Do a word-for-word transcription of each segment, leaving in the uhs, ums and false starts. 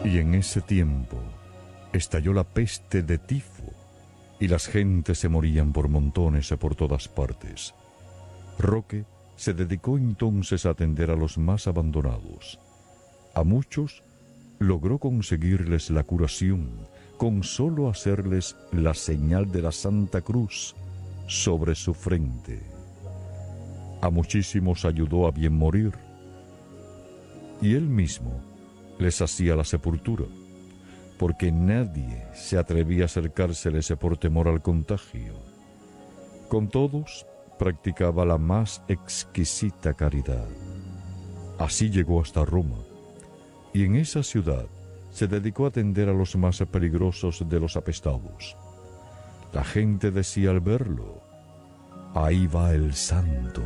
Y en ese tiempo estalló la peste de tifo, y las gentes se morían por montones por todas partes. Roque se dedicó entonces a atender a los más abandonados. A muchos logró conseguirles la curación con solo hacerles la señal de la Santa Cruz sobre su frente. A muchísimos ayudó a bien morir, y él mismo les hacía la sepultura, porque nadie se atrevía a acercárseles por temor al contagio. Con todos practicaba la más exquisita caridad. Así llegó hasta Roma, y en esa ciudad se dedicó a atender a los más peligrosos de los apestados. La gente decía al verlo: ahí va el santo.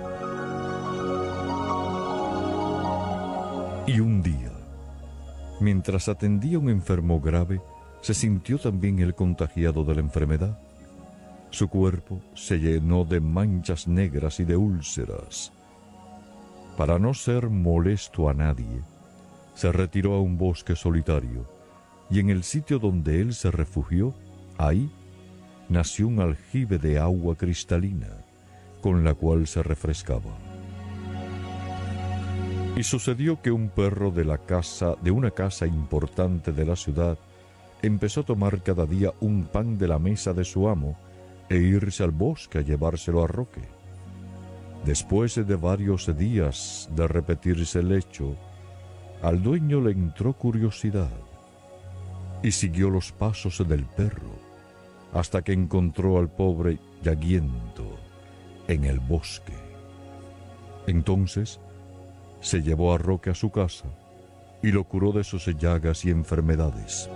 Y un día, mientras atendía a un enfermo grave, se sintió también él contagiado de la enfermedad. Su cuerpo se llenó de manchas negras y de úlceras. Para no ser molesto a nadie, se retiró a un bosque solitario, y en el sitio donde él se refugió, ahí nació un aljibe de agua cristalina, con la cual se refrescaba. Y sucedió que un perro de la casa, de una casa importante de la ciudad, empezó a tomar cada día un pan de la mesa de su amo e irse al bosque a llevárselo a Roque. Después de varios días de repetirse el hecho, al dueño le entró curiosidad y siguió los pasos del perro hasta que encontró al pobre Yaguiento en el bosque. Entonces se llevó a Roque a su casa y lo curó de sus llagas y enfermedades.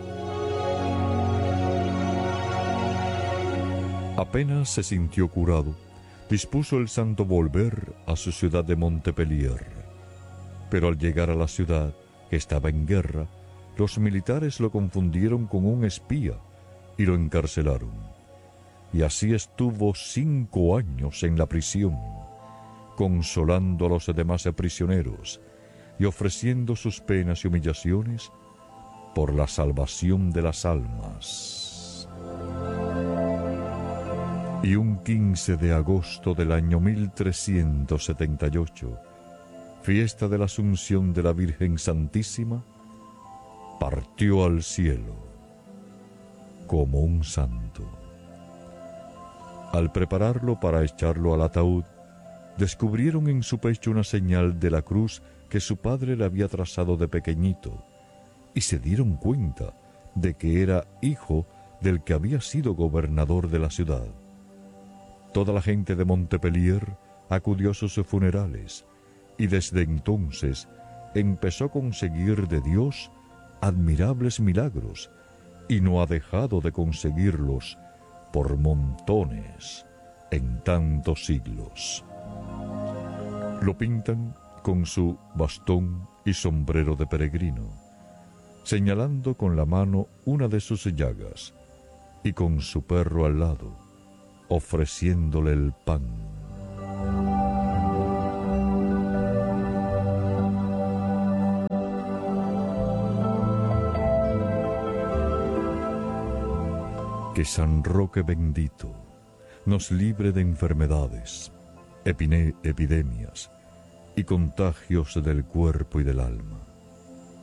Apenas se sintió curado, dispuso el santo volver a su ciudad de Montpellier. Pero al llegar a la ciudad, que estaba en guerra, los militares lo confundieron con un espía y lo encarcelaron. Y así estuvo cinco años en la prisión, consolando a los demás prisioneros y ofreciendo sus penas y humillaciones por la salvación de las almas. Y un quince de agosto del año mil trescientos setenta y ocho, fiesta de la Asunción de la Virgen Santísima, partió al cielo como un santo. Al prepararlo para echarlo al ataúd, descubrieron en su pecho una señal de la cruz que su padre le había trazado de pequeñito, y se dieron cuenta de que era hijo del que había sido gobernador de la ciudad. Toda la gente de Montpellier acudió a sus funerales, y desde entonces empezó a conseguir de Dios admirables milagros, y no ha dejado de conseguirlos por montones en tantos siglos. Lo pintan con su bastón y sombrero de peregrino, señalando con la mano una de sus llagas, y con su perro al lado, ofreciéndole el pan. Que San Roque bendito nos libre de enfermedades, epine- epidemias y contagios del cuerpo y del alma.